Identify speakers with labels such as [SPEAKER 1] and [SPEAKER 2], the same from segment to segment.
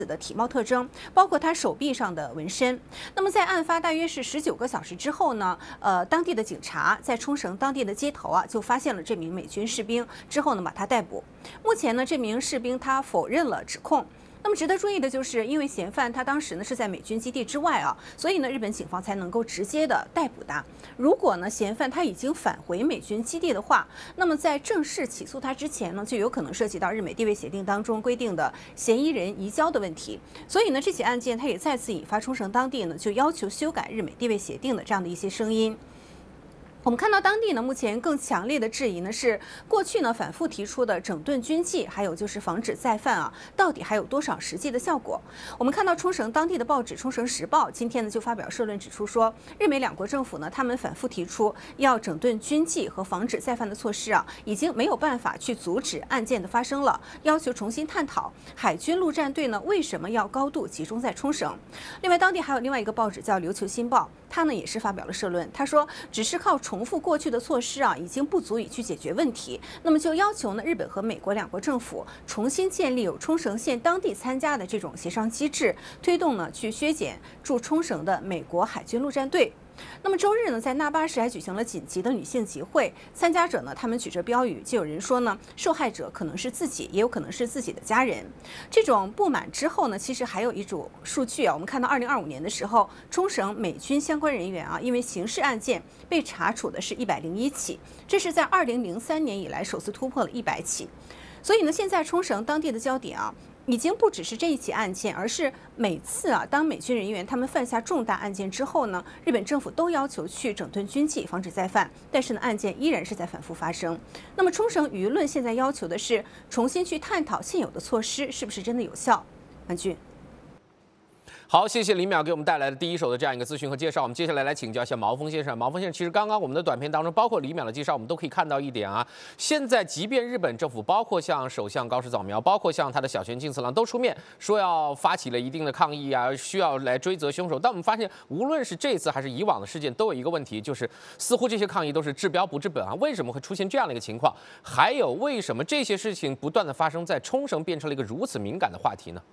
[SPEAKER 1] 的体貌特征，包括他手臂上的纹身。那么在案发大约是19个小时之后呢，当地的警察在冲绳当地的街头就发现了这名美军士兵，之后呢把他逮捕。目前呢，这名士兵他否认了指控。那么值得注意的就是，因为嫌犯他当时呢是在美军基地之外所以呢日本警方才能够直接的逮捕他。如果呢嫌犯他已经返回美军基地的话，那么在正式起诉他之前呢，就有可能涉及到日美地位协定当中规定的嫌疑人移交的问题。所以呢这起案件它也再次引发冲绳当地呢就要求修改日美地位协定的这样的一些声音。我们看到当地呢，目前更强烈的质疑呢是过去呢反复提出的整顿军纪，还有就是防止再犯到底还有多少实际的效果？我们看到冲绳当地的报纸《冲绳时报》今天呢就发表社论指出说，日美两国政府呢，他们反复提出要整顿军纪和防止再犯的措施已经没有办法去阻止案件的发生了，要求重新探讨海军陆战队呢为什么要高度集中在冲绳。另外，当地还有另外一个报纸叫《琉球新报》，它呢也是发表了社论，他说只是靠重复过去的措施已经不足以去解决问题，那么就要求呢日本和美国两国政府重新建立有冲绳县当地参加的这种协商机制，推动呢去削减驻冲绳的美国海军陆战队。那么周日呢，在那霸市还举行了紧急的女性集会，参加者呢，他们举着标语，就有人说呢，受害者可能是自己，也有可能是自己的家人。这种不满之后呢，其实还有一组数据我们看到2025年的时候，冲绳美军相关人员因为刑事案件被查处的是101起，这是在2003年以来首次突破了100起。所以呢，现在冲绳当地的焦点已经不只是这一起案件，而是每次当美军人员他们犯下重大案件之后呢，日本政府都要求去整顿军纪，防止再犯。但是呢，案件依然是在反复发生。那么冲绳舆论现在要求的是重新去探讨现有的措施是不是真的有效。文俊。
[SPEAKER 2] 好，谢谢李淼给我们带来的第一手的这样一个资讯和介绍。我们接下来来请教一下毛峰先生。毛峰先生，其实刚刚我们的短片当中，包括李淼的介绍，我们都可以看到一点现在即便日本政府，包括像首相高市早苗，包括像他的小泉进次郎，都出面说要发起了一定的抗议需要来追责凶手。但我们发现，无论是这次还是以往的事件，都有一个问题，就是似乎这些抗议都是治标不治本为什么会出现这样的一个情况？还有，为什么这些事情不断的发生在冲绳，变成了一个如此敏感的话题呢？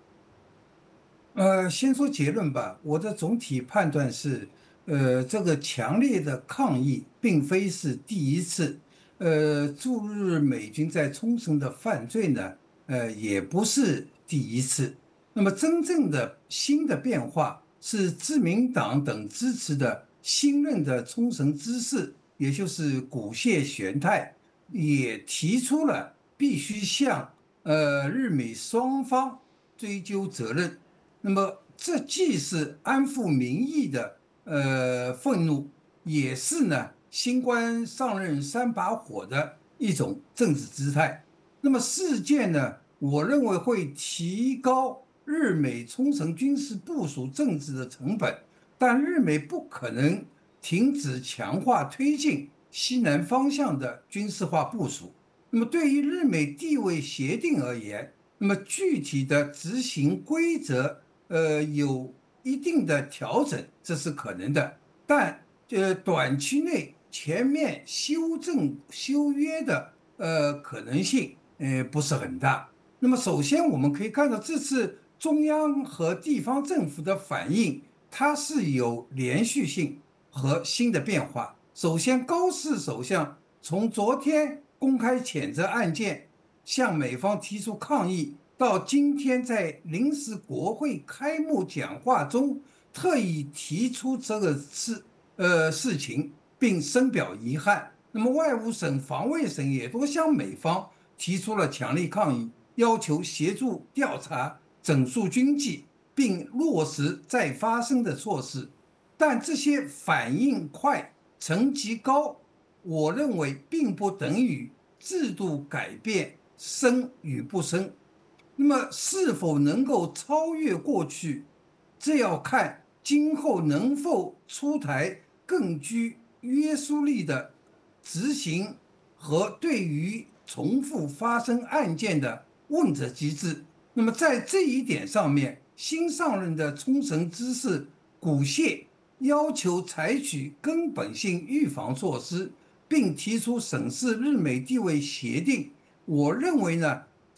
[SPEAKER 3] 先说结论吧。我的总体判断是，这个强烈的抗议并非是第一次，驻日美军在冲绳的犯罪呢，也不是第一次。那么真正的新的变化是自民党等支持的新任的冲绳知事，也就是古谢玄太，也提出了必须向日美双方追究责任。那么这既是安抚民意的愤怒，也是呢新官上任三把火的一种政治姿态。那么事件呢，我认为会提高日美冲绳军事部署政治的成本，但日美不可能停止强化推进西南方向的军事化部署。那么对于日美地位协定而言，那么具体的执行规则有一定的调整，这是可能的，但短期内全面修正修约的可能性不是很大。那么首先我们可以看到，这次中央和地方政府的反应，它是有连续性和新的变化。首先，高市首相从昨天公开谴责案件，向美方提出抗议，到今天在临时国会开幕讲话中特意提出这个事情，并深表遗憾。那么外务省、防卫省也都向美方提出了强烈抗议，要求协助调查、整肃军纪，并落实再发生的措施。但这些反应快、层级高，我认为并不等于制度改变深与不深。那么是否能够超越过去，这要看今后能否出台更具约束力的执行和对于重复发生案件的问责机制。那么在这一点上面，新上任的冲绳知事古谢要求采取根本性预防措施，并提出审视日美地位协定。我认为呢，这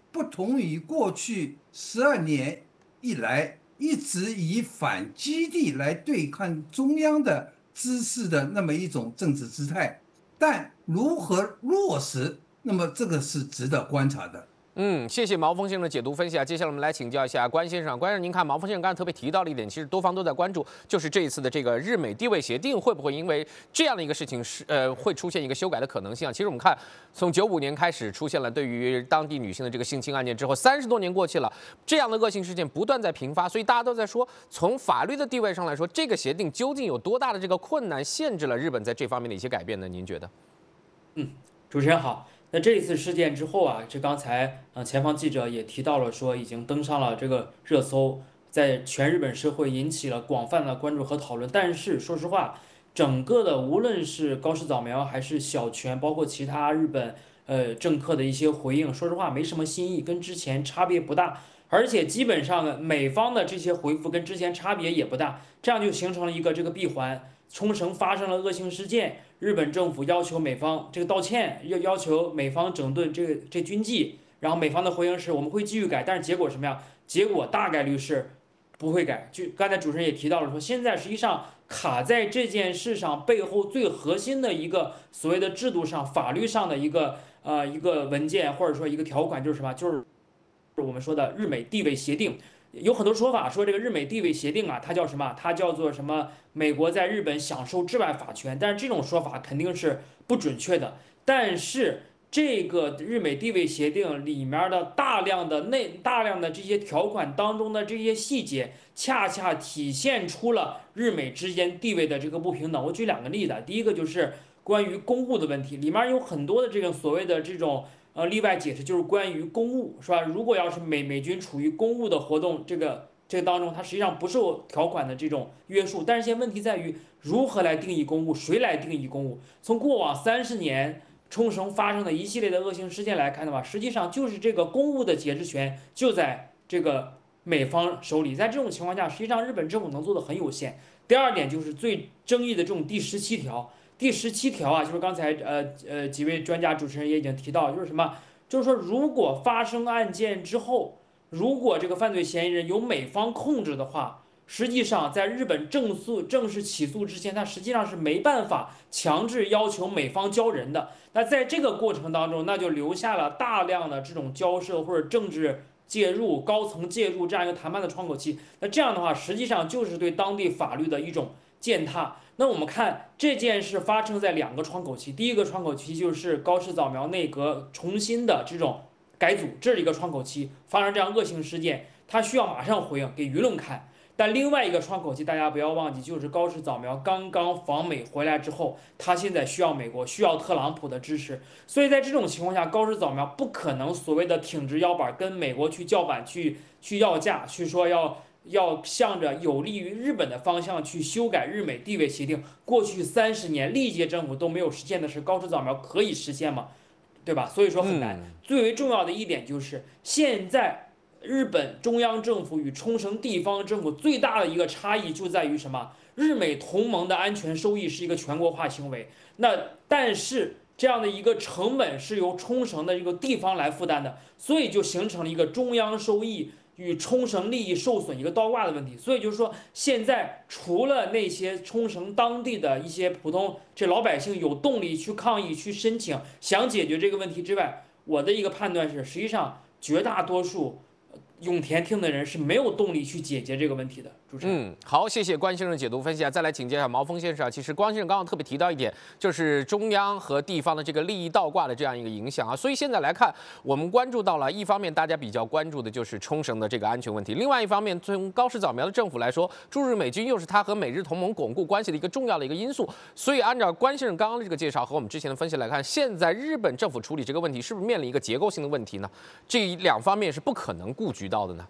[SPEAKER 3] 不同于过去12年以来一直以反基地来对抗中央的姿势的那么一种政治姿态，但如何落实，那么这个是值得观察的。
[SPEAKER 2] 谢谢毛峰先生的解读分析啊。接下来我们来请教一下关先生。关先生，您看毛峰先生刚才特别提到了一点，其实多方都在关注，就是这一次的这个日美地位协定会不会因为这样的一个事情会出现一个修改的可能性啊？其实我们看，从95年开始出现了对于当地女性的这个性侵案件之后，30多年过去了，这样的恶性事件不断在频发，所以大家都在说，从法律的地位上来说，这个协定究竟有多大的这个困难，限制了日本在这方面的一些改变呢？您觉得？
[SPEAKER 4] 主持人好。那这一次事件之后啊，这刚才前方记者也提到了，说已经登上了这个热搜，在全日本社会引起了广泛的关注和讨论。但是说实话，整个的无论是高市早苗还是小泉，包括其他日本政客的一些回应，说实话没什么新意，跟之前差别不大。而且基本上美方的这些回复跟之前差别也不大，这样就形成了一个这个闭环。冲绳发生了恶性事件，日本政府要求美方这个道歉，要求美方整顿这军纪，然后美方的回应是我们会继续改，但是结果什么样？结果大概率是不会改。就刚才主持人也提到了说，现在实际上卡在这件事上背后最核心的一个所谓的制度上、法律上的一个文件或者说一个条款就是什么？就是我们说的日美地位协定。有很多说法说这个日美地位协定啊，它叫什么？它叫做什么？美国在日本享受治外法权。但是这种说法肯定是不准确的。但是这个日美地位协定里面的大量的这些条款当中的这些细节，恰恰体现出了日美之间地位的这个不平等。我举两个例子，第一个就是关于公务的问题，里面有很多的这个所谓的这种例外解释，就是关于公务，是吧？如果要是美军处于公务的活动这个当中，它实际上不受条款的这种约束。但是现在问题在于如何来定义公务，谁来定义公务？从过往30年冲绳发生的一系列的恶性事件来看的话，实际上就是这个公务的解释权就在这个美方手里。在这种情况下，实际上日本政府能做的很有限。第二点就是最争议的这种第17条。第17条啊，就是刚才几位专家主持人也已经提到，就是什么？就是说，如果发生案件之后，如果这个犯罪嫌疑人由美方控制的话，实际上在日本正式起诉之前，他实际上是没办法强制要求美方交人的。那在这个过程当中，那就留下了大量的这种交涉或者政治介入、高层介入这样一个谈判的窗口期。那这样的话，实际上就是对当地法律的一种践踏。那我们看这件事发生在2个窗口期，第一个窗口期就是高市早苗内阁重新的这种改组，这是一个窗口期，发生这样恶性事件，他需要马上回应给舆论看。但另外一个窗口期，大家不要忘记，就是高市早苗刚刚访美回来之后，他现在需要美国、需要特朗普的支持，所以在这种情况下，高市早苗不可能所谓的挺直腰板跟美国去叫板、去要价、去说要向着有利于日本的方向去修改日美地位协定。过去30年历届政府都没有实现的事，高市早苗可以实现吗？对吧？所以说很难。最为重要的一点就是，现在日本中央政府与冲绳地方政府最大的一个差异就在于什么？日美同盟的安全收益是一个全国化行为，但是这样的一个成本是由冲绳的这个地方来负担的，所以就形成了一个中央收益与冲绳利益受损一个倒挂的问题。所以就是说，现在除了那些冲绳当地的一些普通这老百姓有动力去抗议、去申请，想解决这个问题之外，我的一个判断是，实际上绝大多数永田町的人是没有动力去解决这个问题的。主持人，
[SPEAKER 2] 好，谢谢关先生的解读分析啊。再来请教一下毛峰先生啊。其实关先生刚刚特别提到一点，就是中央和地方的这个利益倒挂的这样一个影响啊。所以现在来看，我们关注到了一方面，大家比较关注的就是冲绳的这个安全问题；另外一方面，从高市早苗的政府来说，驻日美军又是他和美日同盟巩固关系的一个重要的一个因素。所以按照关先生刚刚的这个介绍和我们之前的分析来看，现在日本政府处理这个问题是不是面临一个结构性的问题呢？这2方面是不可能顾及到的呢？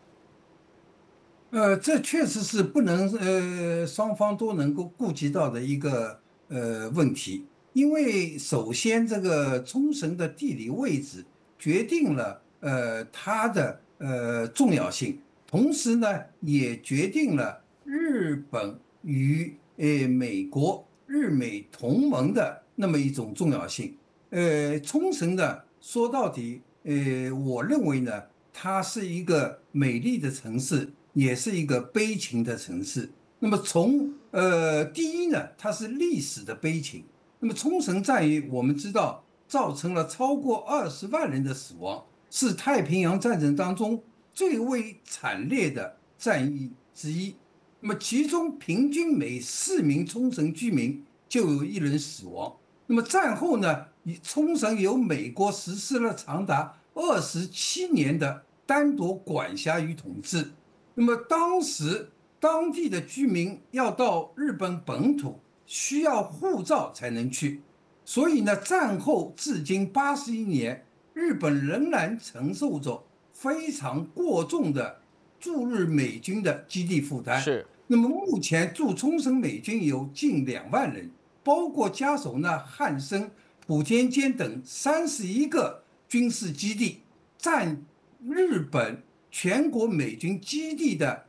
[SPEAKER 3] 这确实是不能双方都能够顾及到的一个问题，因为首先这个冲绳的地理位置决定了它的重要性，同时呢也决定了日本与美国日美同盟的那么一种重要性。冲绳呢说到底我认为呢，它是一个美丽的城市，也是一个悲情的城市。那么第一呢，它是历史的悲情。那么冲绳战役我们知道造成了超过20万人的死亡，是太平洋战争当中最为惨烈的战役之一。那么其中平均每4名冲绳居民就有1人死亡。那么战后呢，冲绳由美国实施了长达27年的单独管辖与统治。那么当时当地的居民要到日本本土需要护照才能去，所以呢，战后至今81年，日本仍然承受着非常过重的驻日美军的基地负担。
[SPEAKER 2] 是。
[SPEAKER 3] 那么目前驻冲绳美军有近2万人，包括加守纳、汉森、普天间等31个军事基地，占日本全国美军基地的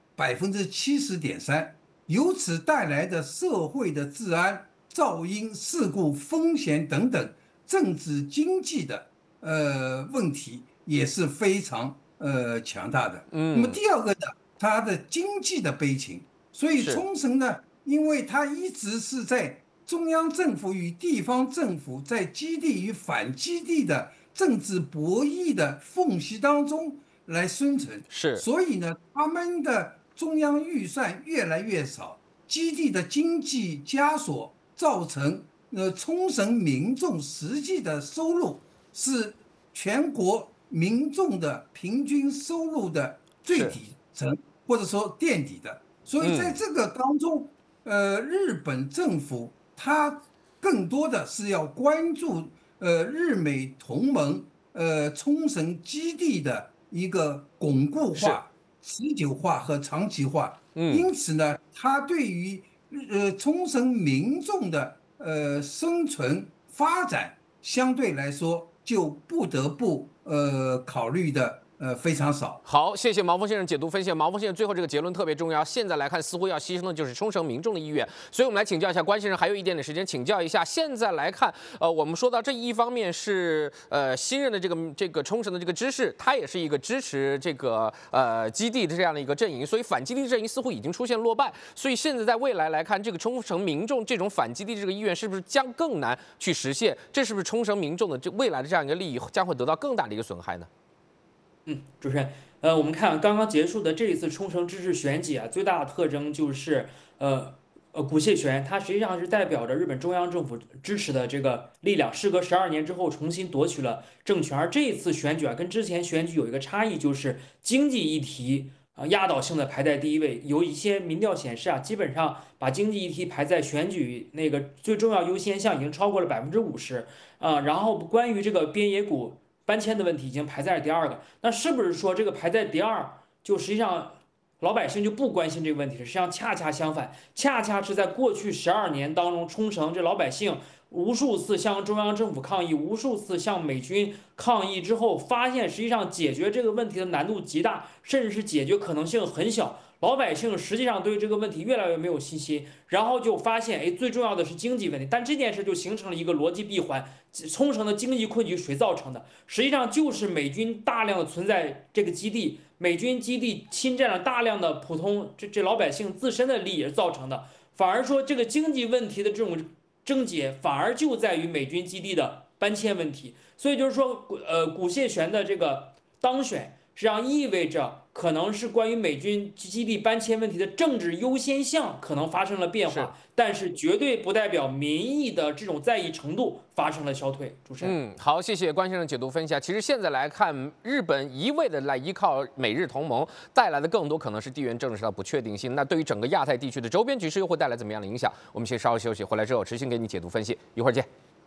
[SPEAKER 3] 70.3%。由此带来的社会的治安、噪音、事故风险等等政治经济的问题也是非常强大的。那么第二个呢，它的经济的悲情。所以冲绳呢，因为它一直是在中央政府与地方政府在基地与反基地的政治博弈的缝隙当中来生存。所以呢，他们的中央预算越来越少，基地的经济枷锁造成冲绳民众实际的收入是全国民众的平均收入的最底层，或者说垫底的。所以在这个当中，日本政府它更多的是要关注日美同盟冲绳基地的一个巩固化、持久化和长期化。因此呢，它对于冲绳民众的生存发展相对来说就不得不考虑的非常少。
[SPEAKER 2] 好，谢谢毛峰先生解读分析。毛峰先生最后这个结论特别重要。现在来看，似乎要牺牲的就是冲绳民众的意愿。所以我们来请教一下关先生，还有一点点时间请教一下。现在来看，我们说到这一方面是新任的这个冲绳的这个知事，他也是一个支持这个基地的这样的一个阵营，所以反基地阵营似乎已经出现落败。所以现在在未来来看，这个冲绳民众这种反基地这个意愿是不是将更难去实现？这是不是冲绳民众的这未来的这样一个利益将会得到更大的一个损害呢？
[SPEAKER 4] 主持人，我们看刚刚结束的这一次冲绳知事选举啊，最大的特征就是谷谢权，他实际上是代表着日本中央政府支持的这个力量，事隔12年之后重新夺取了政权。而这一次选举啊，跟之前选举有一个差异，就是经济议题压倒性的排在第一位。有一些民调显示啊，基本上把经济议题排在选举那个最重要优先项已经超过了50%然后关于这个边野古搬迁的问题已经排在了第2个。那是不是说这个排在第2，就实际上老百姓就不关心这个问题？实际上恰恰相反，恰恰是在过去12年当中，冲绳这老百姓无数次向中央政府抗议，无数次向美军抗议之后，发现实际上解决这个问题的难度极大，甚至是解决可能性很小。老百姓实际上对这个问题越来越没有信心，然后就发现，哎，最重要的是经济问题。但这件事就形成了一个逻辑闭环，冲绳的经济困局谁造成的？实际上就是美军大量的存在这个基地，美军基地侵占了大量的普通这老百姓自身的利益造成的。反而说这个经济问题的这种症结，反而就在于美军基地的搬迁问题。所以就是说，谷谢权的这个当选，实际上意味着可能是关于美军基地搬迁问题的政治优先项可能发生了变化，但是绝对不代表民意的这种在意程度发生了消退。主持人，
[SPEAKER 2] 好，谢谢关先生解读分析。其实现在来看，日本一味的来依靠美日同盟，带来的更多可能是地缘政治上的不确定性。那对于整个亚太地区的周边局势又会带来怎么样的影响？我们先稍微休息，回来之后持续给你解读分析。一会儿见。